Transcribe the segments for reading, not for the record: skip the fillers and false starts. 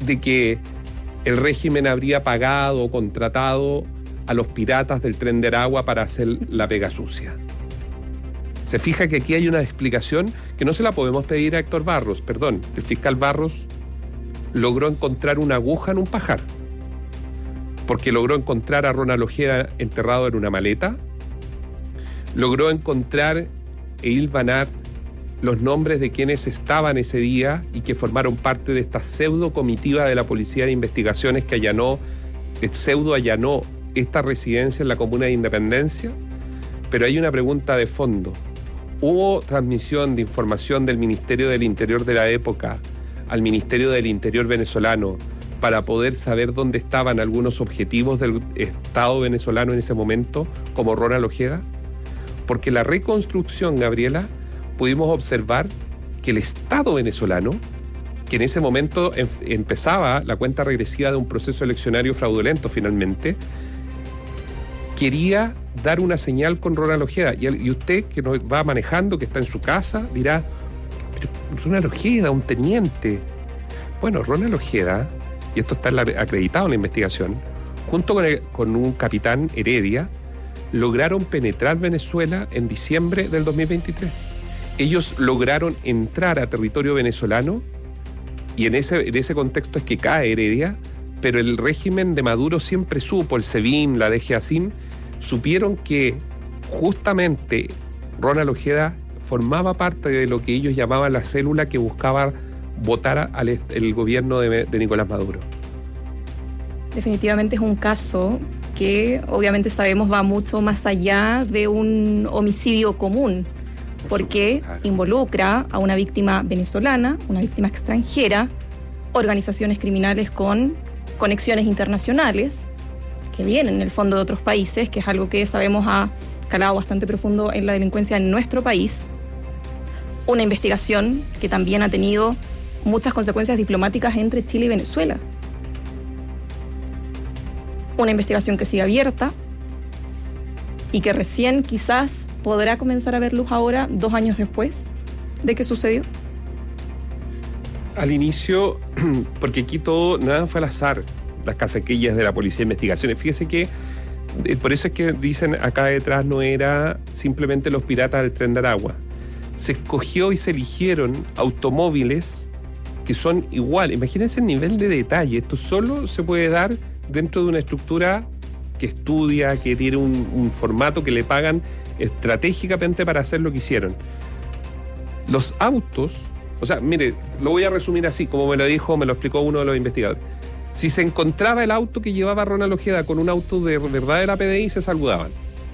de que el régimen habría pagado o contratado a los piratas del Tren de Aragua para hacer la pega sucia. Se fija que aquí hay una explicación que no se la podemos pedir a Héctor Barros. Perdón, el fiscal Barros logró encontrar una aguja en un pajar, porque logró encontrar a Ronald Ojeda enterrado en una maleta, logró encontrar e hilvanar los nombres de quienes estaban ese día y que formaron parte de esta pseudo comitiva de la Policía de Investigaciones que allanó esta residencia en la comuna de Independencia. Pero hay una pregunta de fondo. ¿Hubo transmisión de información del Ministerio del Interior de la época al Ministerio del Interior venezolano para poder saber dónde estaban algunos objetivos del Estado venezolano en ese momento, como Ronald Ojeda? Porque la reconstrucción, Gabriela, pudimos observar que el Estado venezolano, que en ese momento empezaba la cuenta regresiva de un proceso eleccionario fraudulento finalmente, quería dar una señal con Ronald Ojeda. Y usted, que nos va manejando, que está en su casa, dirá, pero Ronald Ojeda, un teniente. Bueno, Ronald Ojeda, y esto está acreditado en la investigación, junto con un capitán Heredia, lograron penetrar Venezuela en diciembre del 2023. Ellos lograron entrar a territorio venezolano y en ese contexto es que cae Heredia, pero el régimen de Maduro siempre supo, el SEBIN, la DGACIM, supieron que justamente Ronald Ojeda formaba parte de lo que ellos llamaban la célula que buscaba votar el gobierno de Nicolás Maduro. Definitivamente es un caso que obviamente sabemos va mucho más allá de un homicidio común, porque involucra a una víctima venezolana, una víctima extranjera, organizaciones criminales con conexiones internacionales que vienen en el fondo de otros países, que es algo que sabemos ha calado bastante profundo en la delincuencia en nuestro país. Una investigación que también ha tenido muchas consecuencias diplomáticas entre Chile y Venezuela. Una investigación que sigue abierta y que recién quizás podrá comenzar a ver luz ahora, 2 años después de que sucedió. Al inicio, porque aquí nada fue al azar, las casaquillas de la Policía de Investigaciones. Fíjese que, por eso es que dicen acá detrás no era simplemente los piratas del Tren de Aragua. Se escogió y se eligieron automóviles que son igual. Imagínense el nivel de detalle. Esto solo se puede dar dentro de una estructura que estudia, que tiene un formato que le pagan estratégicamente para hacer lo que hicieron. Los autos, o sea, mire, lo voy a resumir así, como me lo explicó uno de los investigadores. Si se encontraba el auto que llevaba Ronald Ojeda con un auto de verdad de la PDI, se saludaban.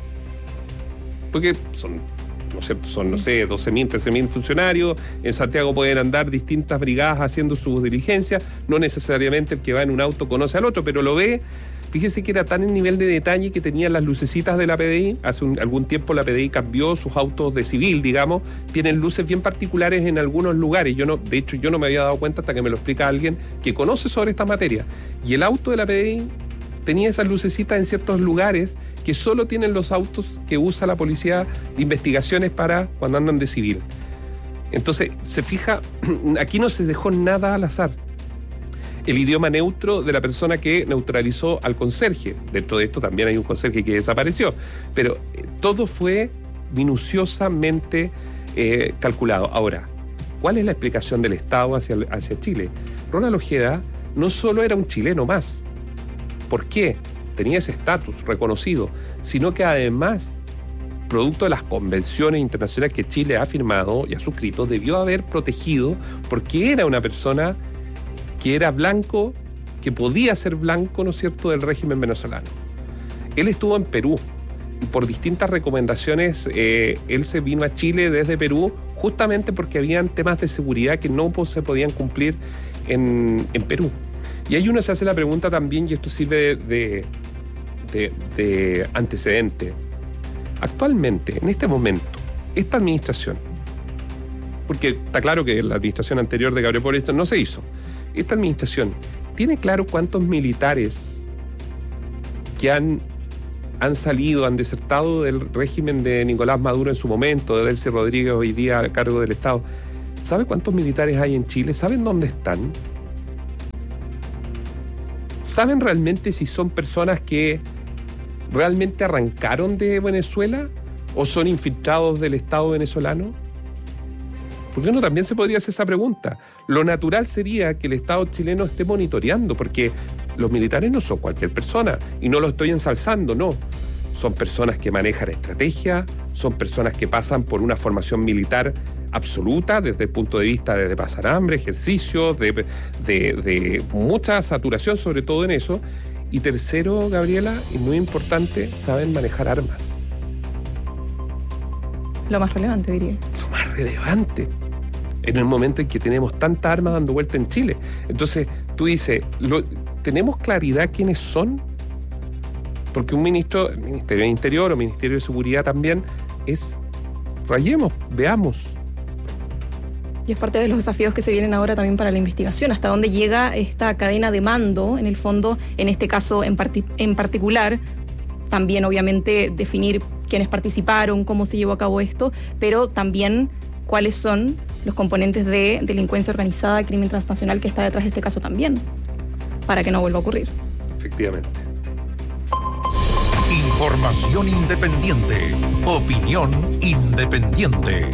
Porque son 12.000, 13.000 funcionarios. En Santiago pueden andar distintas brigadas haciendo sus diligencias. No necesariamente el que va en un auto conoce al otro, pero lo ve. Fíjese que era tan en nivel de detalle que tenían las lucecitas de la PDI. Hace algún tiempo la PDI cambió sus autos de civil, digamos. Tienen luces bien particulares en algunos lugares. De hecho, yo no me había dado cuenta hasta que me lo explica alguien que conoce sobre esta materia. Y el auto de la PDI tenía esas lucecitas en ciertos lugares que solo tienen los autos que usa la Policía de Investigaciones para cuando andan de civil. Entonces, se fija, aquí no se dejó nada al azar. El idioma neutro de la persona que neutralizó al conserje. Dentro de esto también hay un conserje que desapareció. Pero todo fue minuciosamente calculado. Ahora, ¿cuál es la explicación del Estado hacia Chile? Ronald Ojeda no solo era un chileno más. ¿Por qué? Tenía ese estatus reconocido, sino que además, producto de las convenciones internacionales que Chile ha firmado y ha suscrito, debió haber protegido porque era una persona que era blanco, que podía ser blanco, ¿no es cierto?, del régimen venezolano. Él estuvo en Perú y por distintas recomendaciones él se vino a Chile desde Perú justamente porque habían temas de seguridad que no se podían cumplir en Perú. Y ahí uno se hace la pregunta también, y esto sirve de antecedente. Actualmente, en este momento, esta administración, porque está claro que la administración anterior de Gabriel Boric no se hizo, esta administración tiene claro cuántos militares que han salido, han desertado del régimen de Nicolás Maduro en su momento, de Delcy Rodríguez hoy día a cargo del Estado. ¿Sabe cuántos militares hay en Chile? ¿Saben dónde están? ¿Saben realmente si son personas que realmente arrancaron de Venezuela o son infiltrados del Estado venezolano? Porque uno también se podría hacer esa pregunta. Lo natural sería que el Estado chileno esté monitoreando, porque los militares no son cualquier persona, y no lo estoy ensalzando, no. Son personas que manejan estrategia, son personas que pasan por una formación militar absoluta desde el punto de vista de pasar hambre, ejercicios, de mucha saturación, sobre todo en eso. Y tercero, Gabriela, y muy importante, saben manejar armas. Lo más relevante, diría. Lo más relevante. En el momento en que tenemos tantas armas dando vuelta en Chile. Entonces, tú dices, ¿tenemos claridad quiénes son? Porque un ministro, el Ministerio de Interior o Ministerio de Seguridad también, rayemos, veamos. Y es parte de los desafíos que se vienen ahora también para la investigación, hasta dónde llega esta cadena de mando, en el fondo, en este caso en particular, también obviamente definir quiénes participaron, cómo se llevó a cabo esto, pero también cuáles son los componentes de delincuencia organizada, crimen transnacional que está detrás de este caso también, para que no vuelva a ocurrir. Efectivamente. Información independiente. Opinión independiente.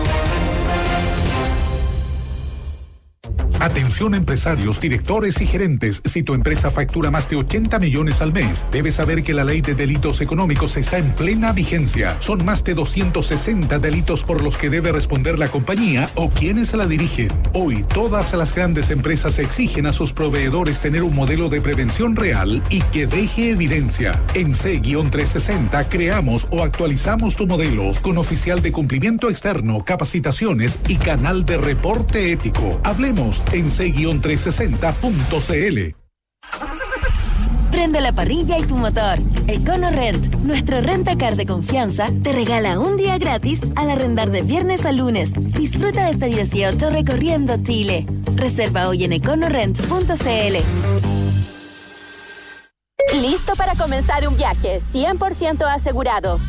Atención empresarios, directores y gerentes. Si tu empresa factura más de 80 millones al mes, debes saber que la ley de delitos económicos está en plena vigencia. Son más de 260 delitos por los que debe responder la compañía o quienes la dirigen. Hoy, todas las grandes empresas exigen a sus proveedores tener un modelo de prevención real y que deje evidencia. En C-360 creamos o actualizamos tu modelo con oficial de cumplimiento externo, capacitaciones y canal de reporte ético. Hablemos en c-360.cl. Prende la parrilla y tu motor. EconoRent, nuestro rentacar de confianza, te regala un día gratis al arrendar de viernes a lunes. Disfruta de este 18 recorriendo Chile. Reserva hoy en econorent.cl. Listo para comenzar un viaje 100% asegurado.